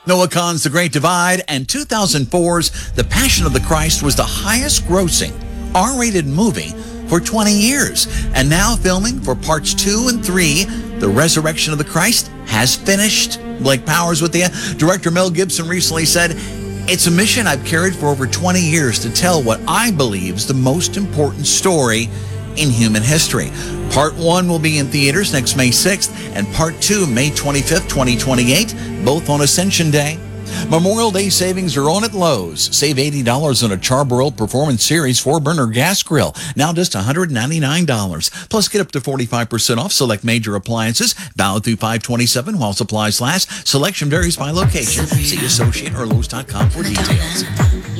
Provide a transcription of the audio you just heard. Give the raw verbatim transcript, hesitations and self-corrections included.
Noah Kahn's The Great Divide, and two thousand four's The Passion of the Christ was the highest grossing R-rated movie for twenty years. And now filming for parts two and three, The Resurrection of the Christ has finished. Blake Powers with the director Mel Gibson recently said, "It's a mission I've carried for over twenty years to tell what I believe is the most important story in human history." Part one will be in theaters next May sixth, and part two May twenty-fifth, twenty twenty-eight, both on Ascension Day. Memorial Day savings are on at Lowe's. Save eighty dollars on a Char-Broil Performance Series four burner gas grill, now just one hundred ninety-nine dollars. Plus, get up to forty-five percent off select major appliances, valid through five twenty-seven while supplies last. Selection varies by location. See associate or Lowe's dot com for details.